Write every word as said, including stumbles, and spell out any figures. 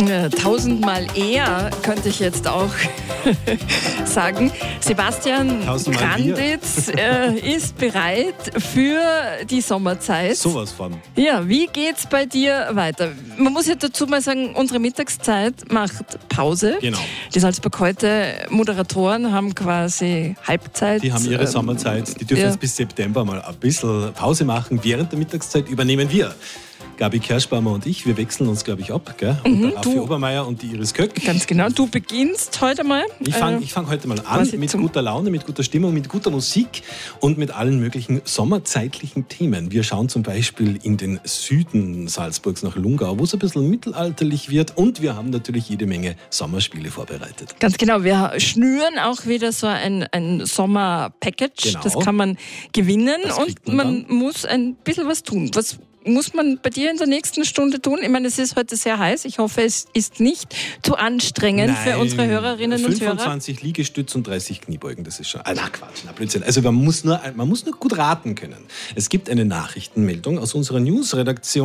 Ja, tausendmal eher, könnte ich jetzt auch sagen. Sebastian Granditz äh, ist bereit für die Sommerzeit. Sowas von. Ja, wie geht's bei dir weiter? Man muss ja dazu mal sagen, unsere Mittagszeit macht Pause. Genau. Die Salzburg heute Moderatoren haben quasi Halbzeit. Die haben ihre ähm, Sommerzeit. Die dürfen ja. jetzt bis September mal ein bisschen Pause machen. Während der Mittagszeit übernehmen wir. Gabi Kerschbaumer und ich, wir wechseln uns, glaube ich, ab. Gell? Und Mhm, der Raffi du- Obermeier und die Iris Köck. Ganz genau, du beginnst heute mal. Ich fange Äh, ich fang heute mal an quasi mit zum- guter Laune, mit guter Stimmung, mit guter Musik und mit allen möglichen sommerzeitlichen Themen. Wir schauen zum Beispiel in den Süden Salzburgs nach Lungau, wo es ein bisschen mittelalterlich wird, und wir haben natürlich jede Menge Sommerspiele vorbereitet. Ganz genau, wir schnüren auch wieder so ein, ein Sommer-Package. Genau. Das kann man gewinnen Das und kriegt man man muss ein bisschen was tun. Was muss man bei dir in der nächsten Stunde tun? Ich meine, es ist heute sehr heiß. Ich hoffe, es ist nicht zu anstrengend für unsere Hörerinnen und Hörer. fünfundzwanzig Liegestütz und dreißig Kniebeugen, das ist schon... Ah, na Quatsch, na Blödsinn. Also man muss, nur, man muss nur gut raten können. Es gibt eine Nachrichtenmeldung aus unserer News-Redaktion.